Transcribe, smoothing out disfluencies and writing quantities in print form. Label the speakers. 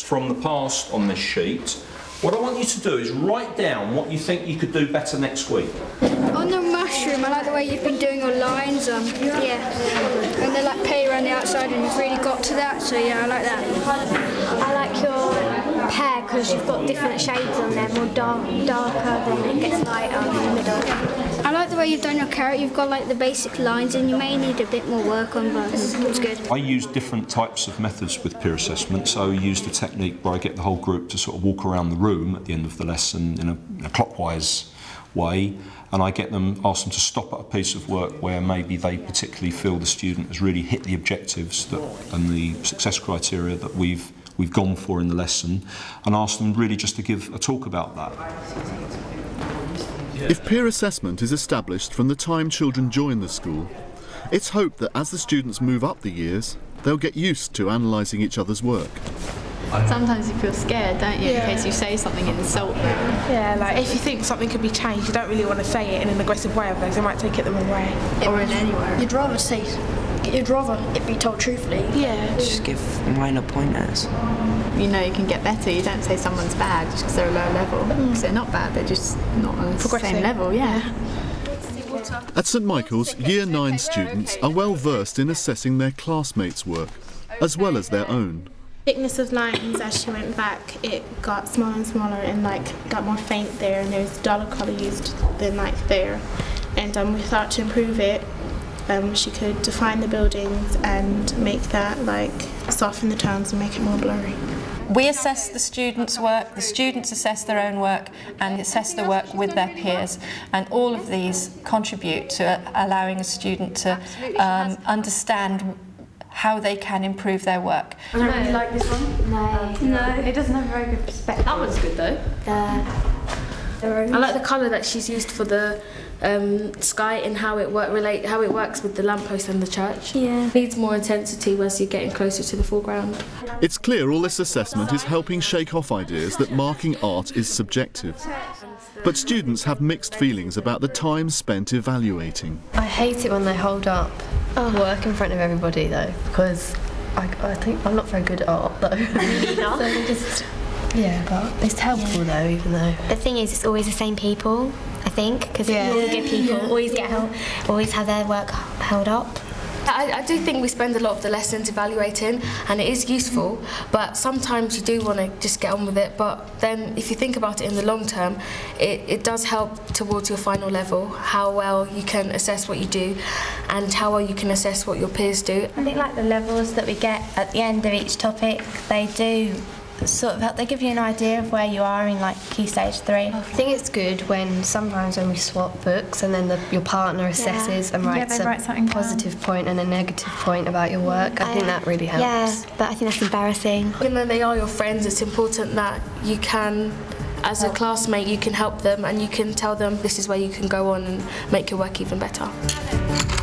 Speaker 1: from the past on this sheet. What I want you to do is write down what you think you could do better next week.
Speaker 2: On the mushroom, I like the way you've been doing your lines. Yeah. And they're like pay around the outside, and you've really got to that. So yeah, I like that.
Speaker 3: I like your pear because you've got different shades on them, more darker, then it gets lighter in the middle.
Speaker 2: I like the way you've done your carrot. You've got like the basic lines, and you may need a bit more work on, but it's good.
Speaker 1: I use different types of methods with peer assessment. So I use the technique where I get the whole group to sort of walk around the room at the end of the lesson in a clockwise way, and I get them, ask them to stop at a piece of work where maybe they particularly feel the student has really hit the objectives and the success criteria that we've gone for in the lesson, and ask them really just to give a talk about that.
Speaker 4: If peer assessment is established from the time children join the school, it's hoped that as the students move up the years, they'll get used to analysing each other's work.
Speaker 5: Sometimes you feel scared, don't you, in case you say something and insult them.
Speaker 6: Yeah, like if you think something could be changed, you don't really want to say it in an aggressive way, otherwise they might take it the wrong way.
Speaker 5: Or in anywhere.
Speaker 7: You'd rather it be told truthfully.
Speaker 6: Yeah.
Speaker 8: Just give minor pointers.
Speaker 5: You know you can get better. You don't say someone's bad just because they're a low level. Because they're not bad, they're just not on the same level,
Speaker 4: At St Michael's, Year 9 students are well versed in assessing their classmates' work, as well as their own.
Speaker 9: Thickness of lines, as she went back, it got smaller and smaller and got more faint there, and there was duller colour used than there. And we thought to improve it, she could define the buildings and make that soften the tones and make it more blurry.
Speaker 10: We assess the students' work, the students assess their own work and assess the work with their peers, and all of these contribute to allowing a student to understand how they can improve their work.
Speaker 3: I don't really like this one. No. It doesn't have a very good perspective.
Speaker 5: That one's good though.
Speaker 11: I like the colour that she's used for the sky and how it works with the lamppost and the church.
Speaker 3: Yeah.
Speaker 11: Needs more intensity as you're getting closer to the foreground.
Speaker 4: It's clear all this assessment is helping shake off ideas that marking art is subjective. But students have mixed feelings about the time spent evaluating.
Speaker 12: I hate it when they hold up work in front of everybody though, because I think I'm not very good at art though. So but it's helpful though, even though.
Speaker 3: The thing is, it's always the same people, I think, because all good people always have their work held up.
Speaker 11: I do think we spend a lot of the lessons evaluating, and it is useful, but sometimes you do want to just get on with it. But then if you think about it in the long term, it does help towards your final level, how well you can assess what you do and how well you can assess what your peers do.
Speaker 3: I think the levels that we get at the end of each topic, they do sort of help, they give you an idea of where you are in Key Stage 3.
Speaker 12: I think it's good sometimes when we swap books and then your partner assesses and writes a positive point and a negative point about your work. I think that really helps.
Speaker 3: Yeah, but I think that's embarrassing.
Speaker 11: Even though they are your friends, it's important that you can, as a classmate, you can help them and you can tell them this is where you can go on and make your work even better.